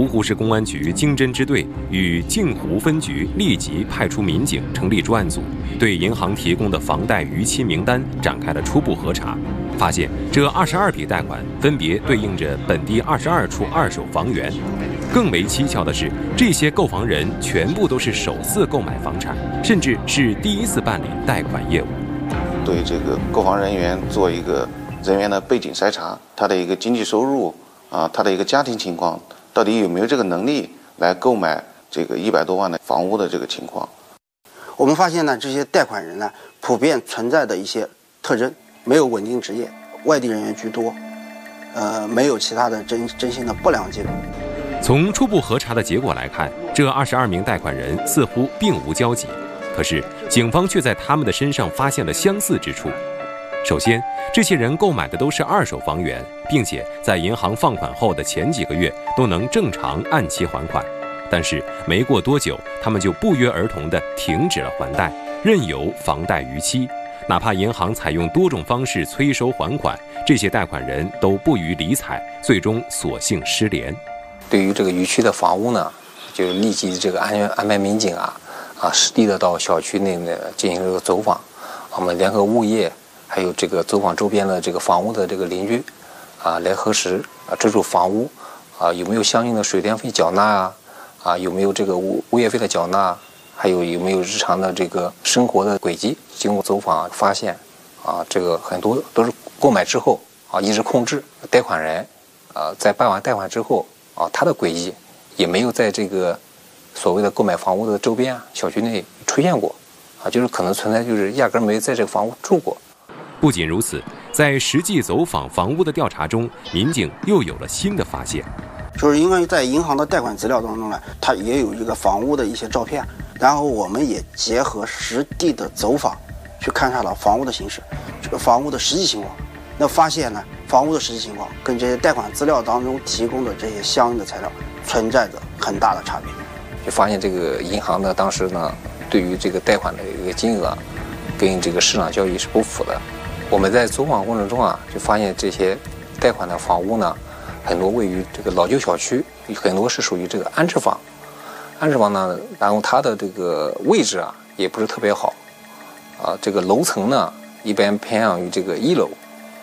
芜湖市公安局经侦支队与镜湖分局立即派出民警成立专案组，对银行提供的房贷逾期名单展开了初步核查，发现这22笔贷款分别对应着本地22处二手房源。更为蹊跷的是，这些购房人全部都是首次购买房产，甚至是第一次办理贷款业务。 对这个购房人员做一个人员的背景筛查，他的一个经济收入他的一个家庭情况，到底有没有这个能力来购买这个100多万的房屋的这个情况。 我们发现呢，这些贷款人呢，普遍存在的一些特征：没有稳定职业，外地人员居多，没有其他的征信的不良记录。 从初步核查的结果来看，这22名贷款人似乎并无交集，可是警方却在他们的身上发现了相似之处。首先，这些人购买的都是二手房源，并且在银行放款后的前几个月都能正常按期还款，但是没过多久，他们就不约而同地停止了还贷，任由房贷逾期。哪怕银行采用多种方式催收还款，这些贷款人都不予理睬，最终索性失联。 对于这个逾期的房屋呢，就立即这个安排民警实地的到小区内呢进行这个走访，我们联合物业还有这个走访周边的这个房屋的这个邻居来核实这处房屋有没有相应的水电费缴纳有没有这个物业费的缴纳，还有没有日常的这个生活的轨迹。经过走访发现这个很多都是购买之后一直控制贷款人在办完贷款之后他的轨迹也没有在这个所谓的购买房屋的周边小区内出现过就是可能存在就是压根没在这个房屋住过。 不仅如此，在实际走访房屋的调查中，民警又有了新的发现。 就是因为在银行的贷款资料当中呢，它也有一个房屋的一些照片，然后我们也结合实地的走访去勘察了房屋的形势，这个房屋的实际情况。那发现呢，房屋的实际情况跟这些贷款资料当中提供的这些相应的材料存在着很大的差别。 就发现这个银行呢，当时呢对于这个贷款的一个金额跟这个市场交易是不符的。我们在走访过程中就发现这些贷款的房屋呢，很多位于这个老旧小区，很多是属于这个安置房。安置房呢，然后它的这个位置也不是特别好这个楼层呢一般偏向于这个1楼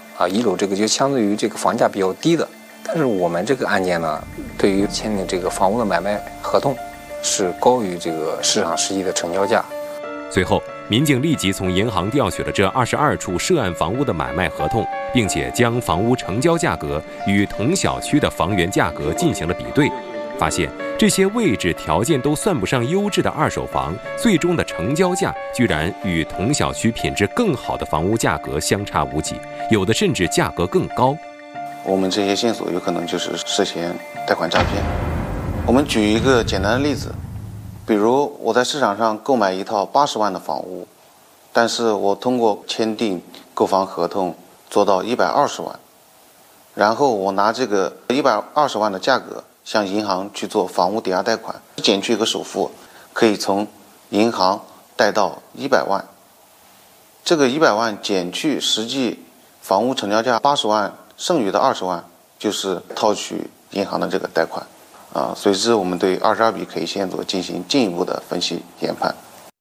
1楼这个就相对于这个房价比较低的。但是我们这个案件呢，对于签订这个房屋的买卖合同是高于这个市场实际的成交价。 随后，民警立即从银行调取了这22处涉案房屋的买卖合同，并且将房屋成交价格与同小区的房源价格进行了比对，发现这些位置条件都算不上优质的二手房，最终的成交价居然与同小区品质更好的房屋价格相差无几，有的甚至价格更高。 我们这些线索有可能就是涉嫌贷款诈骗。我们举一个简单的例子，比如我在市场上购买一套80万的房屋，但是我通过签订购房合同做到120万，然后我拿这个120万的价格向银行去做房屋抵押贷款，减去一个首付，可以从银行贷到100万。这个100万减去实际房屋成交价80万，剩余的20万就是套取银行的这个贷款。随之我们对22笔可疑线索进行进一步的分析研判。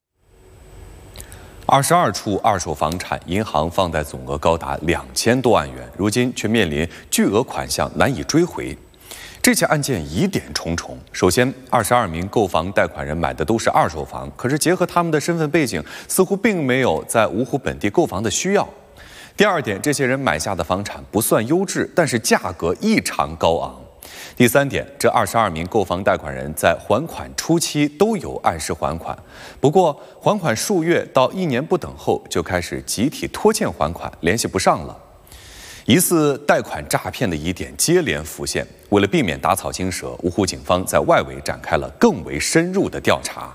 22处二手房产，银行放贷总额高达2000多万元，如今却面临巨额款项难以追回。这起案件疑点重重。首先，22名购房贷款人买的都是二手房，可是结合他们的身份背景，似乎并没有在芜湖本地购房的需要。第二点，这些人买下的房产不算优质，但是价格异常高昂。第三点，这22名购房贷款人在还款初期都有按时还款，不过还款数月到1年不等后，就开始集体拖欠还款，联系不上了。疑似贷款诈骗的疑点接连浮现，为了避免打草惊蛇，芜湖警方在外围展开了更为深入的调查。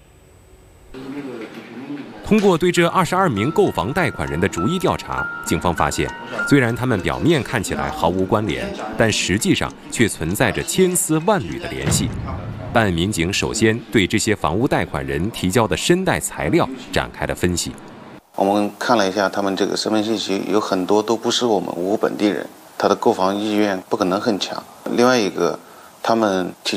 通过对这22名购房贷款人的逐一调查，警方发现，虽然他们表面看起来毫无关联，但实际上却存在着千丝万缕的联系。办案民警首先对这些房屋贷款人提交的申贷材料展开了分析。 我们看了一下他们这个身份信息，有很多都不是我们芜湖本地人，他的购房意愿不可能很强。另外一个，他们提